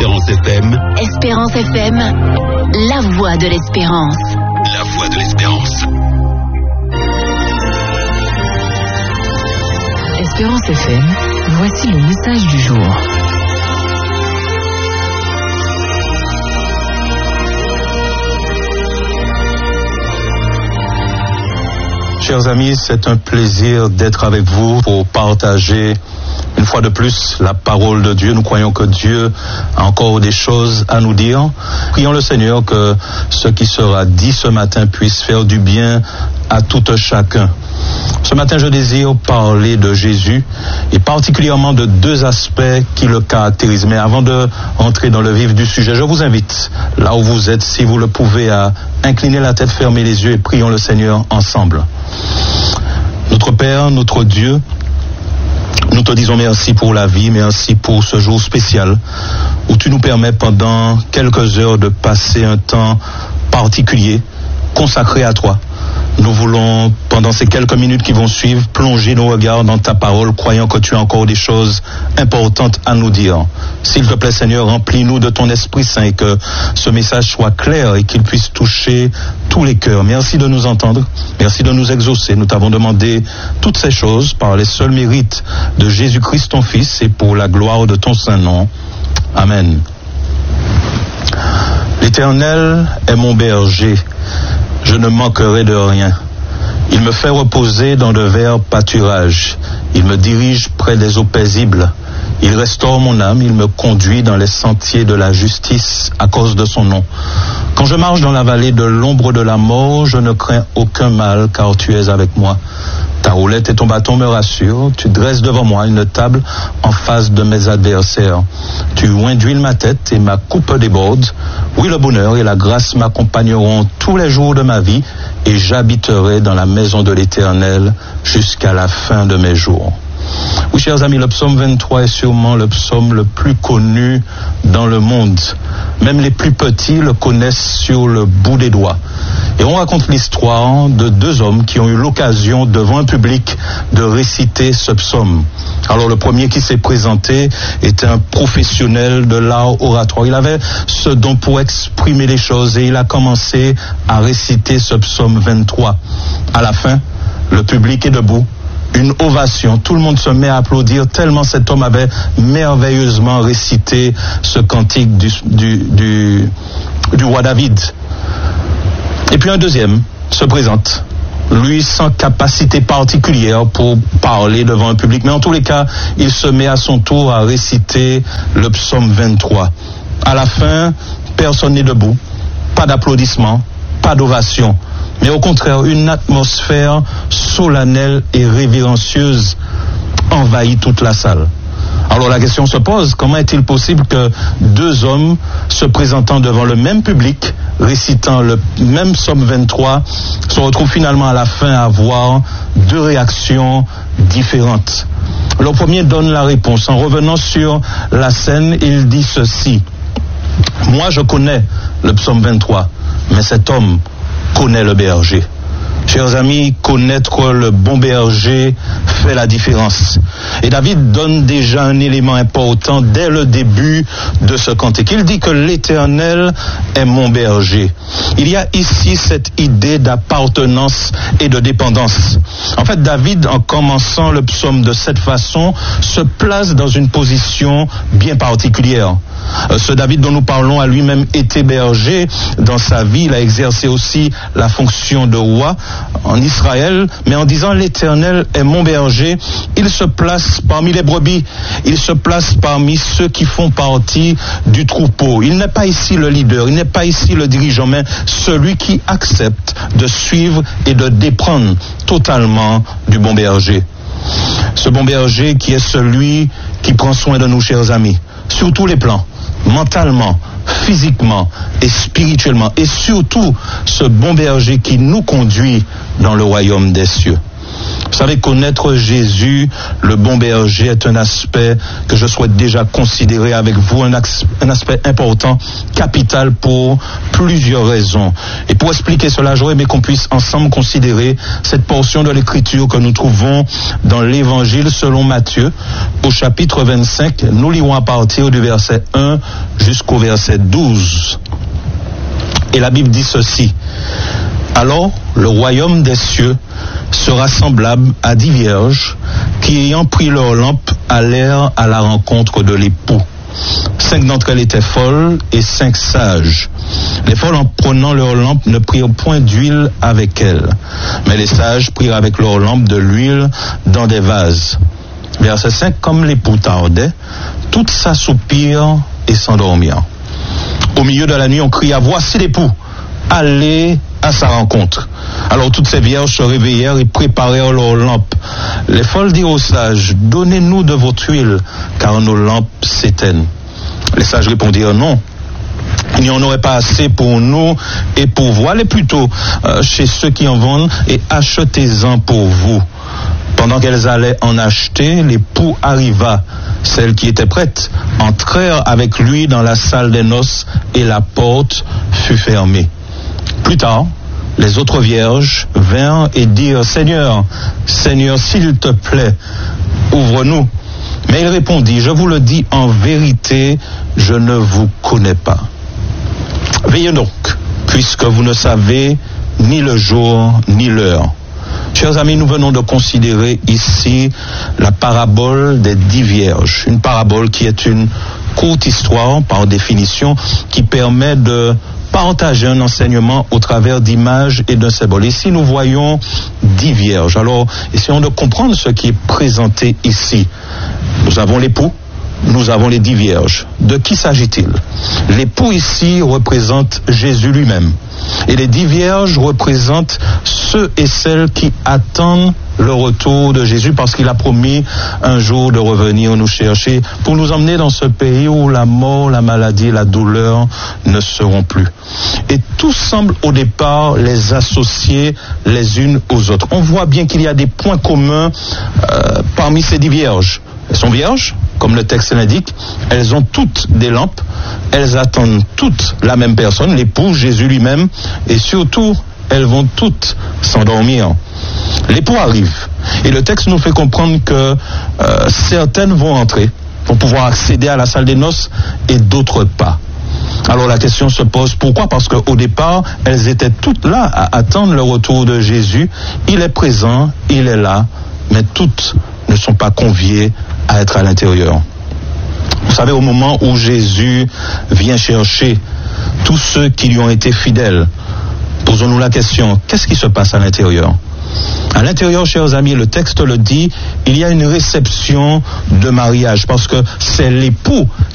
Espérance FM. Espérance FM, la voix de l'espérance. La voix de l'espérance. Espérance FM, voici le message du jour. Chers amis, c'est un plaisir d'être avec vous pour partager une fois de plus la parole de Dieu. Nous croyons que Dieu a encore des choses à nous dire. Prions le Seigneur que ce qui sera dit ce matin puisse faire du bien à tout chacun. Ce matin, je désire parler de Jésus et particulièrement de deux aspects qui le caractérisent. Mais avant de entrer dans le vif du sujet, je vous invite, là où vous êtes, si vous le pouvez, à incliner la tête, fermer les yeux et prions le Seigneur ensemble. Notre Père, notre Dieu, nous te disons merci pour la vie, merci pour ce jour spécial où tu nous permets pendant quelques heures de passer un temps particulier, consacré à toi. Nous voulons, pendant ces quelques minutes qui vont suivre, plonger nos regards dans ta parole, croyant que tu as encore des choses importantes à nous dire. S'il te plaît, Seigneur, remplis-nous de ton Esprit Saint et que ce message soit clair et qu'il puisse toucher tous les cœurs. Merci de nous entendre, merci de nous exaucer. Nous t'avons demandé toutes ces choses par les seuls mérites de Jésus-Christ, ton Fils, et pour la gloire de ton saint nom. Amen. L'Éternel est mon berger. Je ne manquerai de rien. Il me fait reposer dans de verts pâturages. Il me dirige près des eaux paisibles. Il restaure mon âme. Il me conduit dans les sentiers de la justice à cause de son nom. Quand je marche dans la vallée de l'ombre de la mort, je ne crains aucun mal, car tu es avec moi. Ta roulette et ton bâton me rassurent. Tu dresses devant moi une table en face de mes adversaires. Tu induis ma tête et ma coupe déborde. Oui, le bonheur et la grâce m'accompagneront tous les jours de ma vie et j'habiterai dans la maison de l'Éternel jusqu'à la fin de mes jours. Oui, chers amis, le psaume 23 est sûrement le psaume le plus connu dans le monde. Même les plus petits le connaissent sur le bout des doigts. Et on raconte l'histoire de deux hommes qui ont eu l'occasion, devant un public, de réciter ce psaume. Alors le premier qui s'est présenté était un professionnel de l'art oratoire. Il avait ce don pour exprimer les choses et il a commencé à réciter ce psaume 23. À la fin, le public est debout. Une ovation, tout le monde se met à applaudir tellement cet homme avait merveilleusement récité ce cantique du roi David. Et puis un deuxième se présente, lui sans capacité particulière pour parler devant un public, mais en tous les cas, il se met à son tour à réciter le psaume 23. À la fin, personne n'est debout, pas d'applaudissements, pas d'ovation. Mais au contraire, une atmosphère solennelle et révérencieuse envahit toute la salle. Alors la question se pose, comment est-il possible que deux hommes se présentant devant le même public, récitant le même psaume 23, se retrouvent finalement à la fin à avoir deux réactions différentes? Le premier donne la réponse. En revenant sur la scène, il dit ceci. Moi je connais le psaume 23, mais cet homme connaît le berger. Chers amis, connaître le bon berger fait la différence. Et David donne déjà un élément important dès le début de ce cantique. Il dit que l'Éternel est mon berger. Il y a ici cette idée d'appartenance et de dépendance. En fait, David, en commençant le psaume de cette façon, se place dans une position bien particulière. Ce David dont nous parlons a lui-même été berger dans sa vie. Il a exercé aussi la fonction de roi en Israël, mais en disant l'Éternel est mon berger, il se place parmi les brebis, il se place parmi ceux qui font partie du troupeau. Il n'est pas ici le leader, il n'est pas ici le dirigeant, mais celui qui accepte de suivre et de dépendre totalement du bon berger. Ce bon berger qui est celui qui prend soin de nous, chers amis, sur tous les plans, mentalement, physiquement et spirituellement, et surtout ce bon berger qui nous conduit dans le royaume des cieux. Vous savez, connaître Jésus, le bon berger, est un aspect que je souhaite déjà considérer avec vous, un aspect important, capital pour plusieurs raisons. Et pour expliquer cela, j'aurais aimé qu'on puisse ensemble considérer cette portion de l'Écriture que nous trouvons dans l'Évangile selon Matthieu, au chapitre 25. Nous lirons à partir du verset 1 jusqu'au verset 12. Et la Bible dit ceci: alors, le royaume des cieux sera semblable à 10 vierges qui, ayant pris leur lampe, allèrent à la rencontre de l'époux. 5 d'entre elles étaient folles et 5 sages. Les folles, en prenant leur lampe, ne prirent point d'huile avec elles, mais les sages prirent avec leur lampe de l'huile dans des vases. Verset 5, comme l'époux tardait, toutes s'assoupirent et s'endormirent. Au milieu de la nuit, on cria: voici l'époux, allez à sa rencontre. Alors toutes ces vierges se réveillèrent et préparèrent leurs lampes. Les folles dirent aux sages: donnez-nous de votre huile, car nos lampes s'éteignent. Les sages répondirent: non, il n'y en aurait pas assez pour nous et pour vous. Allez plutôt chez ceux qui en vendent et achetez-en pour vous. Pendant qu'elles allaient en acheter, l'époux arriva. Celles qui étaient prêtes entrèrent avec lui dans la salle des noces et la porte fut fermée. Plus tard, les autres vierges vinrent et dirent: Seigneur, Seigneur, s'il te plaît, ouvre-nous. Mais il répondit: je vous le dis en vérité, je ne vous connais pas. Veillez donc, puisque vous ne savez ni le jour ni l'heure. Chers amis, nous venons de considérer ici la parabole des 10 vierges. Une parabole qui est une courte histoire, par définition, qui permet de partager un enseignement au travers d'images et d'un symbole. Ici, nous voyons 10 vierges. Alors, essayons de comprendre ce qui est présenté ici. Nous avons l'époux, nous avons les 10 vierges. De qui s'agit-il? L'époux ici représente Jésus lui-même. Et les 10 vierges représentent ceux et celles qui attendent le retour de Jésus, parce qu'il a promis un jour de revenir nous chercher pour nous emmener dans ce pays où la mort, la maladie, la douleur ne seront plus. Et tout semble au départ les associer les unes aux autres. On voit bien qu'il y a des points communs parmi ces 10 vierges. Elles sont vierges, comme le texte l'indique, elles ont toutes des lampes, elles attendent toutes la même personne, l'époux, Jésus lui-même, et surtout, elles vont toutes s'endormir. L'époux arrive, et le texte nous fait comprendre que certaines vont entrer, vont pouvoir accéder à la salle des noces, et d'autres pas. Alors la question se pose, pourquoi? Parce qu'au départ, elles étaient toutes là à attendre le retour de Jésus. Il est présent, il est là, mais toutes ne sont pas conviées à être à l'intérieur. Vous savez, au moment où Jésus vient chercher tous ceux qui lui ont été fidèles, posons-nous la question, qu'est-ce qui se passe à l'intérieur? À l'intérieur, chers amis, le texte le dit, il y a une réception de mariage, parce que c'est l'époux